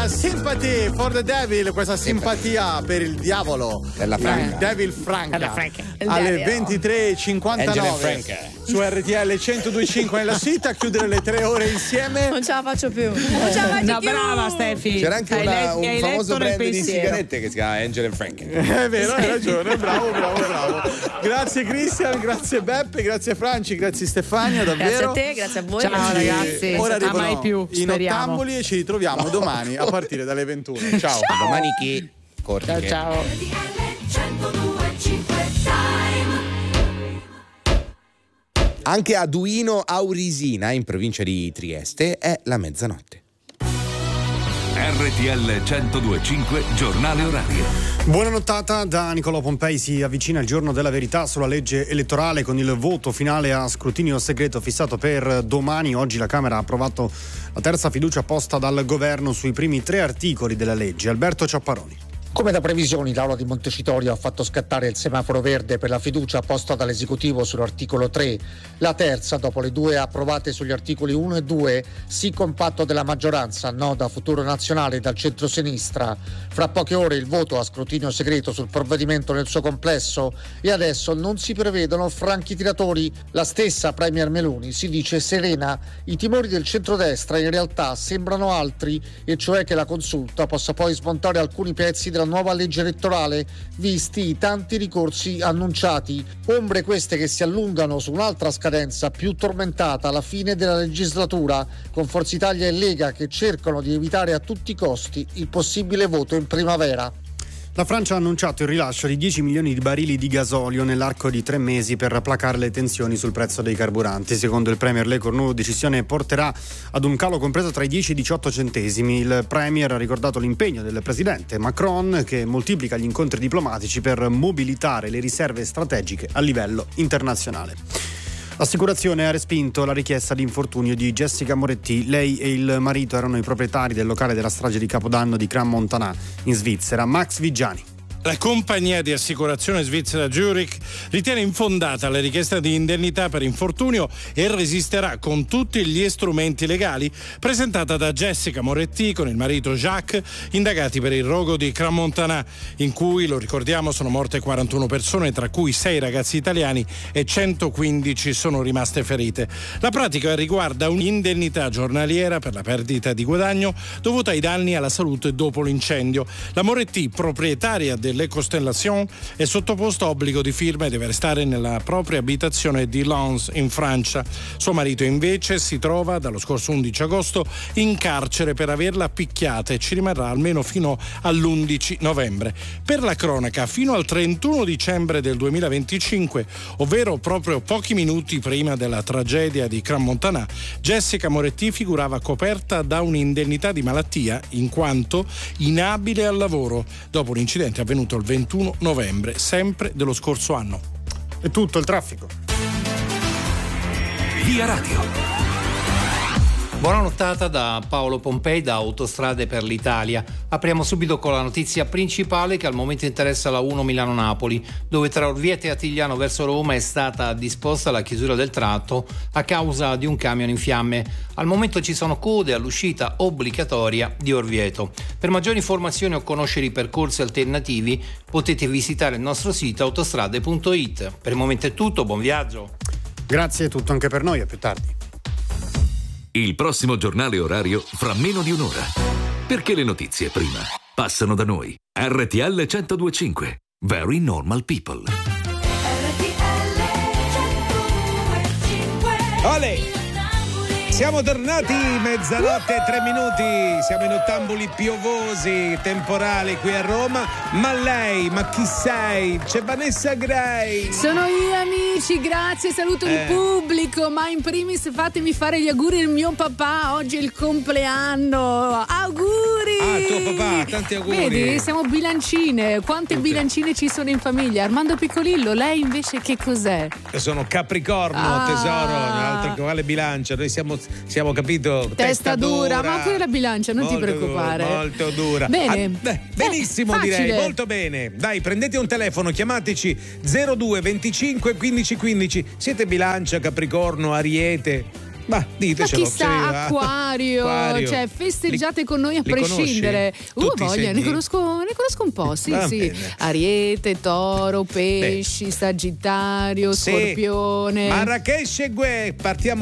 Sympathy for the Devil, questa simpatia per il diavolo. Della Franca. Devil Franca. Alle 23:59 su RTL 102.5 nella sita, a chiudere le 3 ore insieme. Non ce la faccio più. Non ce la faccio più. Brava Steffi. C'era anche un famoso brand di sigarette che si chiama Angel and Frank. È vero, hai ragione, bravo. Grazie Cristian, grazie Beppe, grazie Franci, grazie Stefania, davvero. Grazie a te, grazie a voi. Ciao ragazzi. Ora arrivano mai più, i Nottambuli e ci ritroviamo domani a partire dalle 21. Ciao. Domani chi? Corti. Ciao. Anche a Duino Aurisina, in provincia di Trieste, è la mezzanotte. RTL 102.5 Giornale Orario. Buona nottata da Nicolò Pompei. Si avvicina il giorno della verità sulla legge elettorale con il voto finale a scrutinio segreto fissato per domani. Oggi la Camera ha approvato la terza fiducia posta dal governo sui primi 3 articoli della legge. Alberto Ciapparoni. Come da previsioni, l'Aula di Montecitorio ha fatto scattare il semaforo verde per la fiducia posta dall'esecutivo sull'articolo 3. La terza, dopo le 2 approvate sugli articoli 1 e 2, sì compatto della maggioranza, no da Futuro Nazionale e dal centro-sinistra. Fra poche ore il voto a scrutinio segreto sul provvedimento nel suo complesso e adesso non si prevedono franchi tiratori. La stessa Premier Meloni si dice serena. I timori del centrodestra in realtà sembrano altri, e cioè che la consulta possa poi smontare alcuni pezzi della nuova legge elettorale, visti i tanti ricorsi annunciati. Ombre queste che si allungano su un'altra scadenza più tormentata alla fine della legislatura, con Forza Italia e Lega che cercano di evitare a tutti i costi il possibile voto in primavera. La Francia ha annunciato il rilascio di 10 milioni di barili di gasolio nell'arco di 3 mesi per placare le tensioni sul prezzo dei carburanti. Secondo il premier Le Cornu, decisione porterà ad un calo compreso tra i 10 e i 18 centesimi. Il premier ha ricordato l'impegno del presidente Macron, che moltiplica gli incontri diplomatici per mobilitare le riserve strategiche a livello internazionale. L'assicurazione ha respinto la richiesta di infortunio di Jessica Moretti. Lei e il marito erano i proprietari del locale della strage di Capodanno di Crans-Montana in Svizzera. Max Vigiani. La compagnia di assicurazione svizzera Zurich ritiene infondata la richiesta di indennità per infortunio e resisterà con tutti gli strumenti legali presentata da Jessica Moretti con il marito Jacques, indagati per il rogo di Crans-Montana, in cui, lo ricordiamo, sono morte 41 persone, tra cui 6 ragazzi italiani e 115 sono rimaste ferite. La pratica riguarda un'indennità giornaliera per la perdita di guadagno dovuta ai danni alla salute dopo l'incendio. La Moretti, proprietaria delle Constellation, è sottoposto a obbligo di firma e deve restare nella propria abitazione di Lens in Francia. Suo marito invece si trova dallo scorso 11 agosto in carcere per averla picchiata e ci rimarrà almeno fino all'11 novembre. Per la cronaca, fino al 31 dicembre del 2025, ovvero proprio pochi minuti prima della tragedia di Crans-Montana, Jessica Moretti figurava coperta da un'indennità di malattia in quanto inabile al lavoro dopo un incidente avvenuto il 21 novembre, sempre dello scorso anno. È tutto il traffico. Via Radio. Buona nottata da Paolo Pompei da Autostrade per l'Italia. Apriamo subito con la notizia principale che al momento interessa la 1 Milano-Napoli, dove tra Orvieto e Attigliano verso Roma è stata disposta la chiusura del tratto a causa di un camion in fiamme. Al momento ci sono code all'uscita obbligatoria di Orvieto. Per maggiori informazioni o conoscere i percorsi alternativi potete visitare il nostro sito autostrade.it. Per il momento è tutto, buon viaggio. Grazie, è tutto anche per noi, a più tardi. Il prossimo giornale orario fra meno di un'ora. Perché le notizie prima passano da noi. RTL 102.5. Very Normal People. RTL 102.5. Olè! Siamo tornati, mezzanotte e 3 minuti. Siamo in ottamboli piovosi, temporali qui a Roma. Ma lei, ma chi sei? C'è Vanessa Gray. Sono io, amici, grazie, saluto il pubblico. Ma in primis fatemi fare gli auguri al mio papà. Oggi è il compleanno. Auguri! Ah, tuo papà, tanti auguri. Vedi, siamo bilancine. Quante bilancine ci sono in famiglia? Armando Piccolillo, lei invece che cos'è? Sono Capricorno, tesoro, un'altra quale bilancia. Noi siamo capito, testa dura. Ma pure la bilancia, non ti preoccupare. Molto dura. Bene. Benissimo, direi, molto bene. Dai, prendete un telefono, chiamateci 02 25 15 15. Siete bilancia, Capricorno, Ariete? Ma ditecelo. chissà, Acquario, cioè festeggiate con noi a prescindere. Voglia, ne conosco un po', sì. Bene. Ariete, Toro, Pesci, Sagittario, Scorpione. Marrakesh e Gue, partiamo